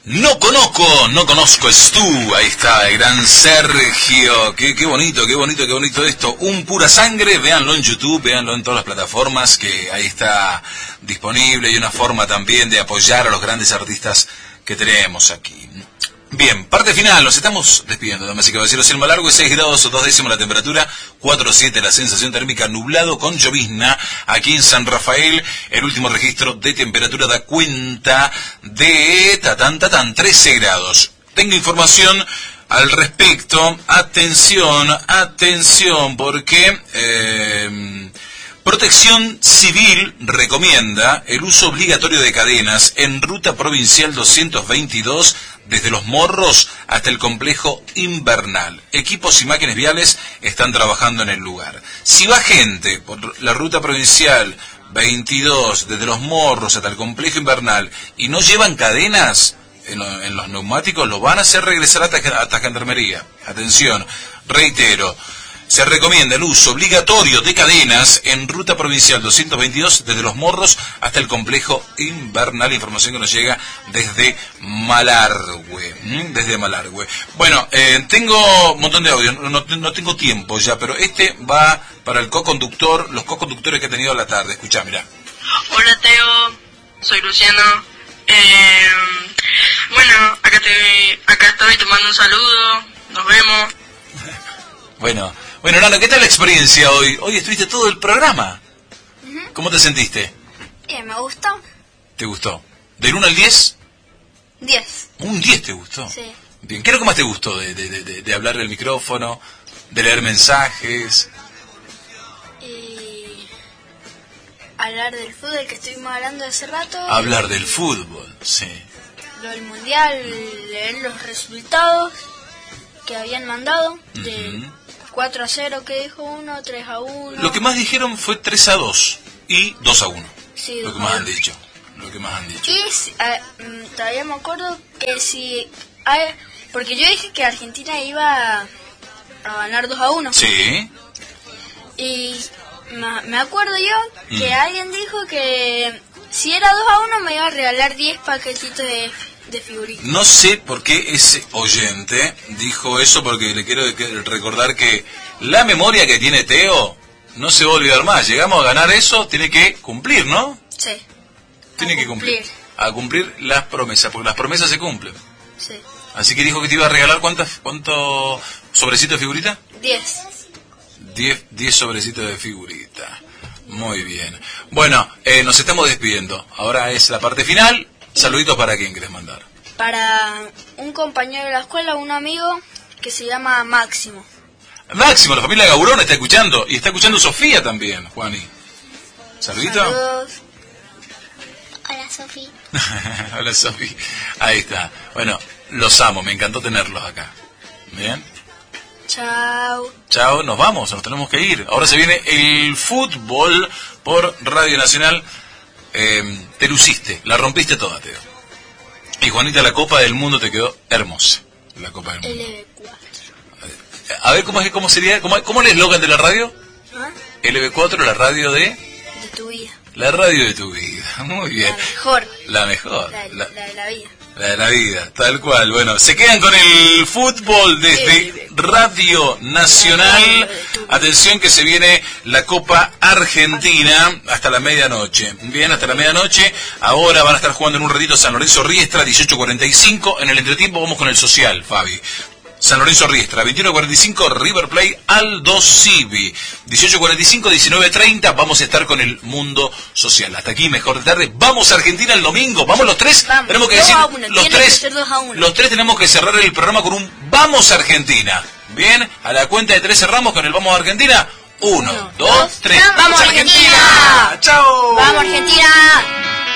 No conozco es tú. Ahí está, el gran Sergio. Qué bonito esto. Un Pura Sangre, véanlo en YouTube, véanlo en todas las plataformas, que ahí está disponible, y una forma también de apoyar a los grandes artistas que tenemos aquí. Bien, parte final, nos estamos despidiendo, damas y caballeros. El Malargüe, 6 grados 2 décimos la temperatura, 4,7 la sensación térmica, nublado con llovizna. Aquí en San Rafael, el último registro de temperatura da cuenta de 13 grados. Tengo información al respecto. Atención, porque Protección Civil recomienda el uso obligatorio de cadenas en ruta provincial 222 desde Los Morros hasta el complejo invernal. Equipos y máquinas viales están trabajando en el lugar. Si va gente por la ruta provincial 22 desde Los Morros hasta el complejo invernal y no llevan cadenas en los neumáticos, lo van a hacer regresar hasta Gendarmería. Atención, reitero. Se recomienda el uso obligatorio de cadenas en ruta provincial 222 desde Los Morros hasta el complejo invernal. Información que nos llega desde Malargüe. Bueno, tengo un montón de audio, no tengo tiempo ya, pero este va para el co-conductor, los co-conductores que he tenido a la tarde. Escuchá, mirá. Hola Teo, soy Luciano. Bueno, acá estoy, te mando un saludo, nos vemos. Bueno, Nano, ¿qué tal la experiencia hoy? Hoy estuviste todo el programa. ¿Cómo te sentiste? Me gustó. ¿Te gustó? ¿Del 1 al 10? 10. ¿Un 10 te gustó? Sí. Bien, ¿qué es lo que más te gustó de hablar del micrófono, de leer mensajes? Y hablar del fútbol que estuvimos hablando hace rato. Hablar del fútbol, sí. Lo del mundial, leer los resultados que habían mandado de 4-0 que dijo uno, 3-1. Lo que más dijeron fue 3-2 y 2-1. Sí, lo que más han dicho. Y todavía me acuerdo que si porque yo dije que Argentina iba a ganar 2-1. Sí. Y me acuerdo yo que alguien dijo que si era 2-1 me iba a regalar 10 paquetitos de figuritas. No sé por qué ese oyente dijo eso, porque le quiero recordar que la memoria que tiene Teo no se va a olvidar más. Llegamos a ganar eso, tiene que cumplir, ¿no? Sí. Tiene que cumplir. A cumplir las promesas, porque las promesas se cumplen. Sí. Así que dijo que te iba a regalar ¿cuántos sobrecitos de figurita? 10. 10 sobrecitos de figurita. Muy bien. Bueno, nos estamos despidiendo. Ahora es la parte final. Saluditos para quién querés mandar. Para un compañero de la escuela, un amigo que se llama Máximo. Máximo, la familia Gaurón está escuchando. Y está escuchando Sofía también, Juani. ¿Saludito? Saludos. Hola, Sofi. Hola, Sofi. Ahí está. Bueno, los amo, me encantó tenerlos acá. ¿Bien? Chao, nos vamos, nos tenemos que ir. Ahora se viene el fútbol por Radio Nacional. Te luciste, la rompiste toda, Teo. Y Juanita, la Copa del Mundo te quedó hermosa. La Copa del Mundo. LB4. A ver, ¿cómo sería? ¿Cómo es el eslogan de la radio? LB4, la radio de tu vida. La radio de tu vida. Muy bien. La mejor. La de la vida. La de la vida, tal cual. Bueno, se quedan con el fútbol desde Radio Nacional. Atención que se viene la Copa Argentina hasta la medianoche. Bien, hasta la medianoche. Ahora van a estar jugando en un ratito San Lorenzo Riestra, 18:45. En el entretiempo vamos con el social, Fabi. San Lorenzo Riestra, 21:45, River Plate, Aldo Civi. 18:45, 19:30, vamos a estar con el mundo social. Hasta aquí, mejor de tarde. Vamos a Argentina el domingo, vamos los tres. Vamos, tenemos que decir, los tres tenemos que cerrar el programa con un Vamos a Argentina. Bien, a la cuenta de 3 cerramos con el Vamos a Argentina. 1, 2, 3. ¡Vamos Argentina! ¡Chao! ¡Vamos Argentina!